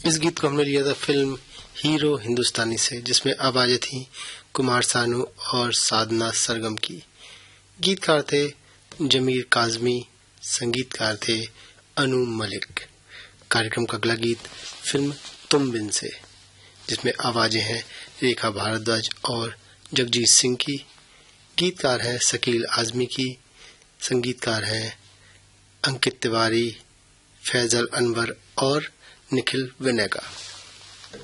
इस गीत को हमने लिया था फिल्म हीरो हिंदुस्तानी से, जिसमें आवाजें थी कुमार सानू और साधना सरगम की। गीतकार थे जमीर काजमी, संगीतकार थे अनु मलिक। कार्यक्रम का अगला गीत फिल्म तुम बिन से, जिसमें आवाजें हैं रेखा भारद्वाज और जगजीत सिंह की। गीतकार है शकील आजमी की, संगीतकार है अंकित तिवारी, फैजल अनवर और निखिल विनय का।